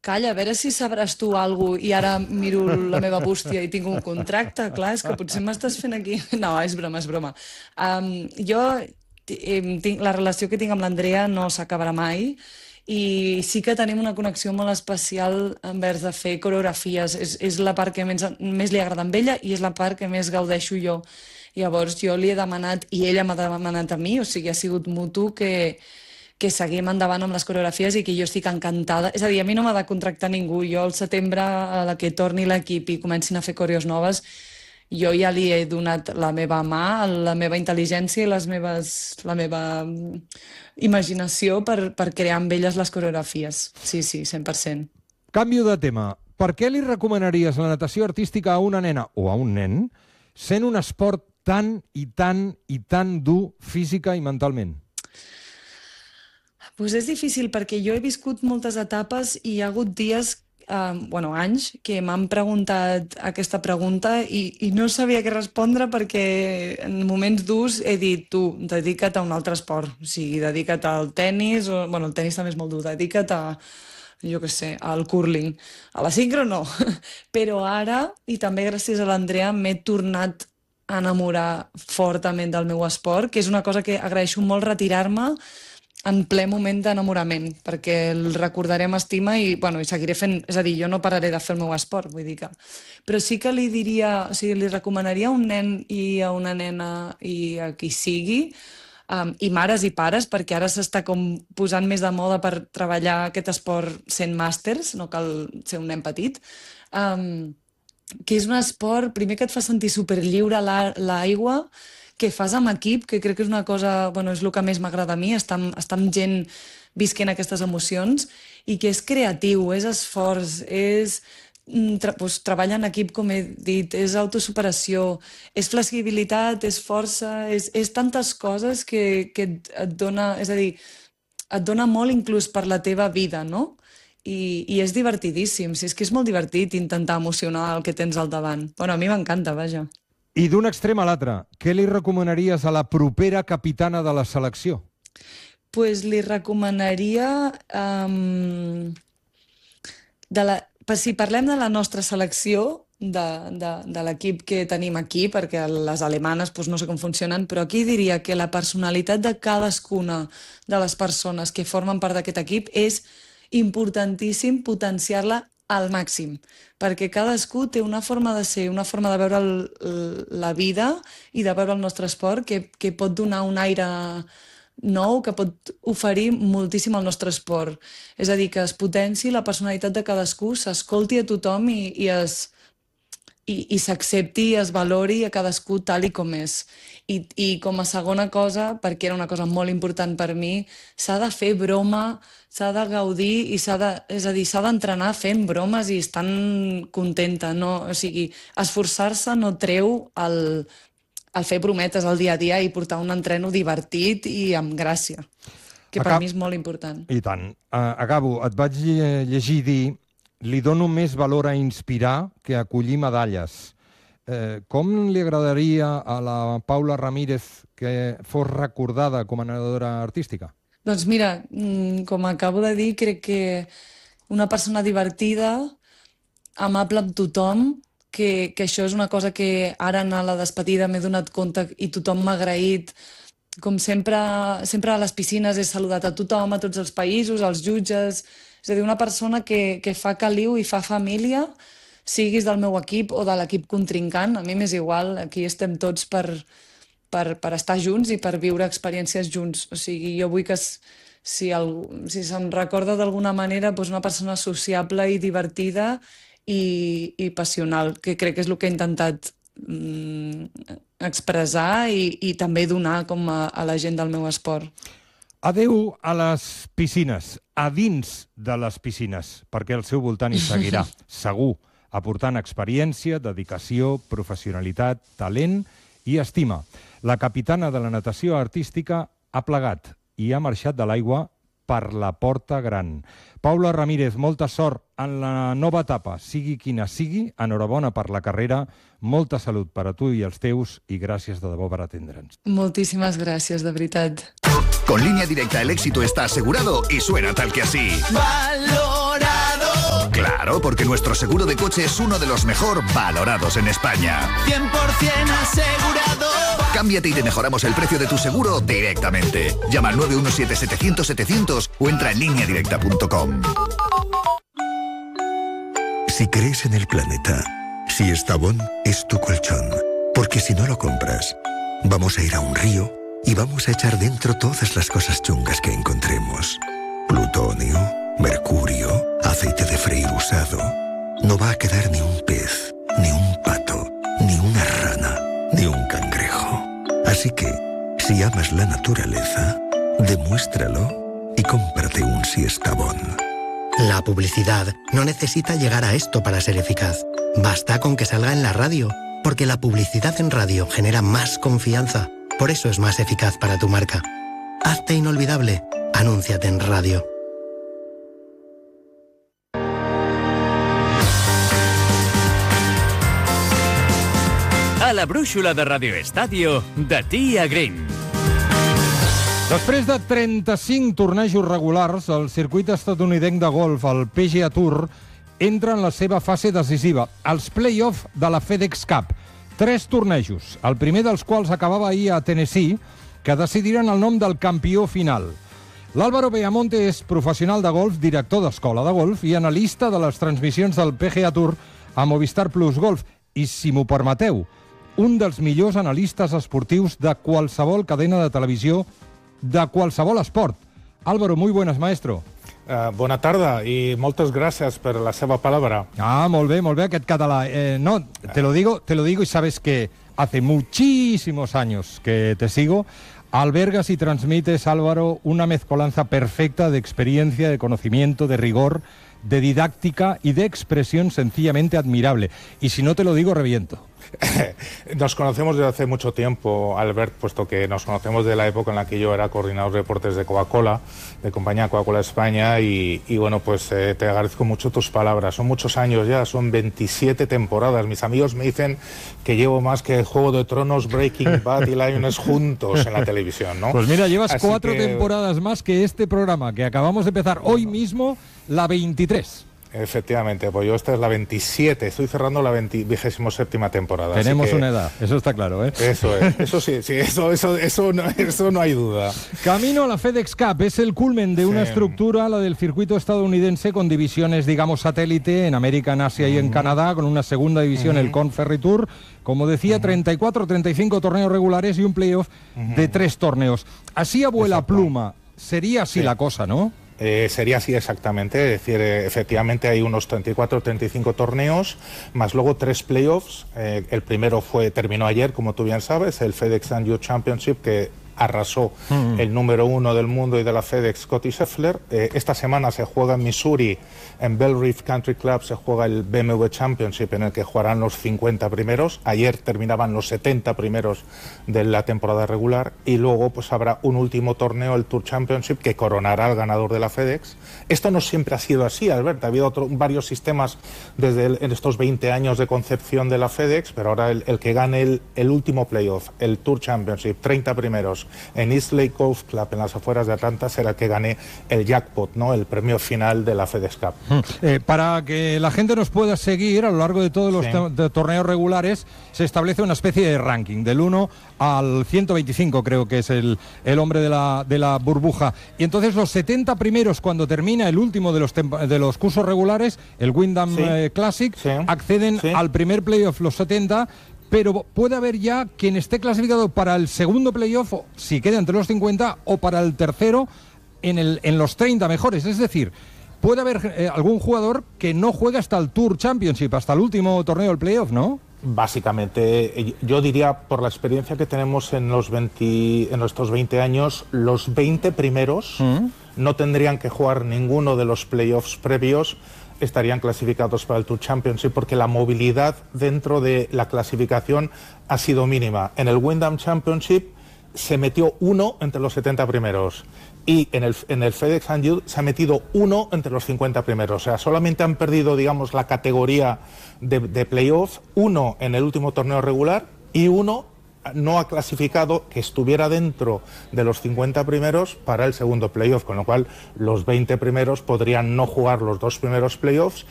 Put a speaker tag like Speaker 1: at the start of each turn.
Speaker 1: calla, a veure si sabràs tu alguna cosa i ara miro la meva bústia i tinc un contracte. Clar, és que potser m'estàs fent aquí... No, és broma, és broma. Jo la relació que tinc amb l'Andrea no s'acabarà mai i sí que tenim una connexió molt especial envers de fer coreografies. És la part que més li agrada amb ella i és la part que més gaudeixo jo. Llavors jo li he demanat, i ella m'ha demanat a mi, o sigui, ha sigut mutu que seguim endavant amb les coreografies i que jo estic encantada. És a dir, a mi no m'ha de contractar ningú. Jo al setembre, a la que torni l'equip i comencin a fer coreos noves, jo ja li he donat la meva mà, la meva intel·ligència i la meva imaginació per crear amb elles les coreografies. Sí, 100%.
Speaker 2: Canvio de tema. Per què li recomanaries la natació artística a una nena o a un nen sent un esport tan i tan dur física i mentalment?
Speaker 1: Pues és difícil perquè jo he viscut moltes etapes i hi ha hagut dies, anys, que m'han preguntat aquesta pregunta i no sabia què respondre perquè en moments durs he dit, tu, dedica't a un altre esport. O sigui, dedica't al tennis, el tennis també és molt dur, dedica't a, jo què sé, al curling. A la sincro no, però ara, i també gràcies a l'Andrea, m'he tornat a enamorar fortament del meu esport, que és una cosa que agraeixo molt retirar-me en ple moment d'enamorament, perquè el recordaré amb estima i seguiré fent... És a dir, jo no pararé de fer el meu esport, vull dir que... Però sí que li diria, o sigui, li recomanaria a un nen i a una nena i a qui sigui, i mares i pares, perquè ara s'està com posant més de moda per treballar aquest esport sent màsters, no cal ser un nen petit, que és un esport, primer, que et fa sentir superlliure a l'aigua, que fas amb equip, que crec que és una cosa, és el que més m'agrada a mi, estar amb gent visquent aquestes emocions, i que és creatiu, és esforç, és treballar en equip, com he dit, és autosuperació, és flexibilitat, és força, és tantes coses que et dona, és a dir, et dona molt inclús per la teva vida, no? I és divertidíssim, és que és molt divertit intentar emocionar el que tens al davant. A mi m'encanta, vaja.
Speaker 2: I d'un extrem a l'altre, què li recomanaries a la propera capitana de la selecció?
Speaker 1: Pues li recomanaria... Si parlem de la nostra selecció, de l'equip que tenim aquí, perquè les alemanes no sé com funcionen, però aquí diria que la personalitat de cadascuna de les persones que formen part d'aquest equip és importantíssim potenciar-la al màxim, perquè cadascú té una forma de ser, una forma de veure la vida i de veure el nostre esport que pot donar un aire nou, que pot oferir moltíssim al nostre esport. És a dir, que es potenci la personalitat de cadascú, s'escolti a tothom i s'accepti i es valori a cadascú tal i com és. I com a segona cosa, perquè era una cosa molt important per mi, s'ha de fer broma, s'ha de gaudir i s'ha d'entrenar fent bromes i estant contenta. No? O sigui, esforçar-se no treu el fer brometes al dia a dia i portar un entreno divertit i amb gràcia, que per mi és molt important.
Speaker 2: I tant. Acabo. Et vaig llegir dir: li dono més valor a inspirar que a acollir medalles. Com li agradaria a la Paula Ramírez que fos recordada com a nedadora artística?
Speaker 1: Doncs mira, com acabo de dir, crec que una persona divertida, amable amb tothom, que això és una cosa que ara a la despedida m'he donat compte i tothom m'ha agraït. Com sempre a les piscines he saludat a tothom, a tots els països, als jutges. És a dir, una persona que fa caliu i fa família, siguis del meu equip o de l'equip contrincant. A mi m'és igual, aquí estem tots per estar junts i per viure experiències junts. O sigui, jo vull que si se'n recorda d'alguna manera, una persona sociable i divertida i passional, que crec que és el que he intentat expressar i també donar com a la gent del meu esport.
Speaker 2: Adeu a les piscines, a dins de les piscines, perquè al seu voltant hi seguirà, segur, aportant experiència, dedicació, professionalitat, talent i estima. La capitana de la natació artística ha plegat i ha marxat de l'aigua per la porta gran. Paula Ramírez, molta sort en la nova etapa, sigui quina sigui. Enhorabona per la carrera, molta salut per a tu i els teus i gràcies de debò per atendre'ns.
Speaker 1: Moltíssimes gràcies, de veritat.
Speaker 3: Con Línea Directa el éxito está asegurado y suena tal que así. ¡Valorado! Claro, porque nuestro seguro de coche es uno de los mejor valorados en España.
Speaker 4: 100% asegurado.
Speaker 3: Cámbiate y te mejoramos el precio de tu seguro directamente. Llama al 917-700-700 o entra en lineadirecta.com.
Speaker 5: Si crees en el planeta, si Estavón es tu colchón, porque si no lo compras, vamos a ir a un río y vamos a echar dentro todas las cosas chungas que encontremos. Plutonio, mercurio, aceite de freír usado. No va a quedar ni un pez, ni un pato, ni una rana, ni un cangrejo. Así que, si amas la naturaleza, demuéstralo y cómprate un Siestabón.
Speaker 6: La publicidad no necesita llegar a esto para ser eficaz. Basta con que salga en la radio, porque la publicidad en radio genera más confianza. Por eso es más eficaz para tu marca. Hazte inolvidable. Anúnciate en radio.
Speaker 7: A la brúixola de Radio Estadio, de Tia Green.
Speaker 2: Després de 35 tornejos regulars, el circuit estatunidenc de golf, el PGA Tour, entra en la seva fase decisiva, els play-off de la FedEx Cup. 3 tornejos, el primer dels quals acabava ahir a Tennessee, que decidiran el nom del campió final. L'Álvaro Beamonte és professional de golf, director d'escola de golf i analista de les transmissions del PGA Tour a Movistar Plus Golf. I, si m'ho permeteu, un dels millors analistes esportius de qualsevol cadena de televisió, de qualsevol esport. Álvaro, muy buenas, maestro.
Speaker 8: Bona tarda i moltes gràcies per la seva palabra.
Speaker 2: Molt bé, aquest català. No, te lo digo y sabes que hace muchísimos años que te sigo. Albergas y transmites, Álvaro, una mezcolanza perfecta de experiencia, de conocimiento, de rigor, de didáctica y de expresión sencillamente admirable. Y si no te lo digo, reviento.
Speaker 8: Nos conocemos desde hace mucho tiempo, Albert, puesto que nos conocemos de la época en la que yo era coordinador de deportes de Coca-Cola, de compañía Coca-Cola España, y bueno, pues te agradezco mucho tus palabras. Son muchos años ya, son 27 temporadas. Mis amigos me dicen que llevo más que Juego de Tronos, Breaking Bad y Lioness juntos en la televisión, ¿no?
Speaker 2: Pues mira, llevas 4 temporadas más que este programa, que acabamos de empezar hoy mismo, la 23.
Speaker 8: Efectivamente, pues yo esta es la 27, estoy cerrando la 27ª temporada.
Speaker 2: Tenemos una edad, eso está claro, ¿eh?
Speaker 8: Eso es, eso sí, eso no hay duda.
Speaker 2: Camino a la FedEx Cup, es el culmen de una estructura, la del circuito estadounidense, con divisiones, digamos, satélite en América, en Asia y en Canadá, con una segunda división, el Conferry Tour. Como decía, 34, 35 torneos regulares y un playoff de 3 torneos. Así a vuela pluma, sería así la cosa, ¿no?
Speaker 8: Sería así exactamente, es decir, efectivamente hay unos 34 o 35 torneos, más luego 3 playoffs. El primero terminó ayer, como tú bien sabes, el FedEx Youth Championship, que arrasó el número 1 del mundo y de la FedEx, Scottie Scheffler. Esta semana se juega en Missouri, en Bell Reef Country Club, se juega el BMW Championship, en el que jugarán los 50 primeros. Ayer terminaban los 70 primeros de la temporada regular, y luego pues habrá un último torneo, el Tour Championship, que coronará al ganador de la FedEx. Esto no siempre ha sido así, Albert. Ha habido varios sistemas en estos 20 años de concepción de la FedEx, pero ahora el que gane el último playoff, el Tour Championship, 30 primeros, en East Lake Golf Club, en las afueras de Atlanta, será el que gane el jackpot, ¿no? El premio final de la FedEx Cup.
Speaker 2: Para que la gente nos pueda seguir a lo largo de todos los torneos regulares, se establece una especie de ranking, del 1 al 125, creo que es el hombre de la burbuja. Y entonces los 70 primeros, cuando termina el último de los cursos regulares, el Wyndham Classic, acceden al primer playoff los 70. Pero puede haber ya quien esté clasificado para el segundo playoff, si queda entre los 50, o para el tercero en los 30 mejores. Es decir, puede haber algún jugador que no juegue hasta el Tour Championship, hasta el último torneo del playoff, ¿no?
Speaker 8: Básicamente, yo diría, por la experiencia que tenemos en estos 20 años, los 20 primeros no tendrían que jugar ninguno de los playoffs previos, estarían clasificados para el Tour Championship, porque la movilidad dentro de la clasificación ha sido mínima. En el Wyndham Championship se metió 1 entre los 70 primeros, y en el FedEx Youth se ha metido 1 entre los 50 primeros. O sea, solamente han perdido, digamos, la categoría de playoff, 1 en el último torneo regular y 1 no ha clasificado que estuviera dentro de los 50 primeros para el segundo playoff, con lo cual los 20 primeros podrían no jugar los 2 primeros playoffs